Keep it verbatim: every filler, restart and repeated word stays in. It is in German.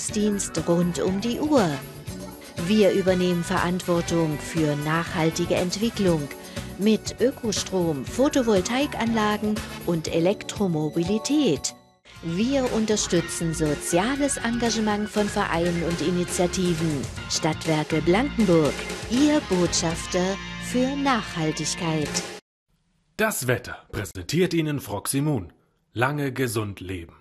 Rettungsdienst rund um die Uhr. Wir übernehmen Verantwortung für nachhaltige Entwicklung mit Ökostrom, Photovoltaikanlagen und Elektromobilität. Wir unterstützen soziales Engagement von Vereinen und Initiativen. Stadtwerke Blankenburg, Ihr Botschafter für Nachhaltigkeit. Das Wetter präsentiert Ihnen Froximun. Lange gesund leben.